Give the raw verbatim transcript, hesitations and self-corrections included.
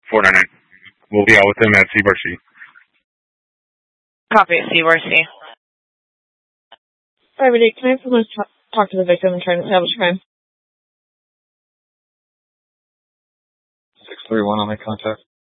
four nine nine. We'll be out with him at Seabar C. Copy at Seabar C. Private eight, can I have someone talk, talk to the victim and try to establish crime? six three one, I'll make contact.